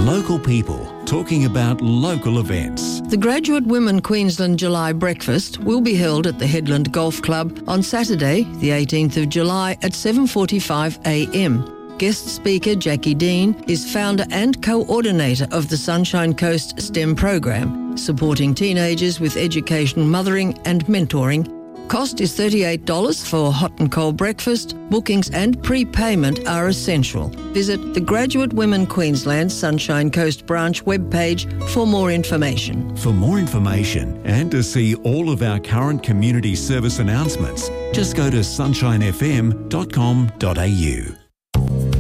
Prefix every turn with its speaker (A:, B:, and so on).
A: Local people talking about local events.
B: The Graduate Women Queensland July Breakfast will be held at the Headland Golf Club on Saturday, the 18th of July at 7:45am. Guest speaker Jackie Dean is founder and coordinator of the Sunshine Coast STEM program, supporting teenagers with education, mothering and mentoring. Cost is $38 for hot and cold breakfast. Bookings and prepayment are essential. Visit the Graduate Women Queensland Sunshine Coast branch webpage for more information.
A: For more information and to see all of our current community service announcements, just go to sunshinefm.com.au.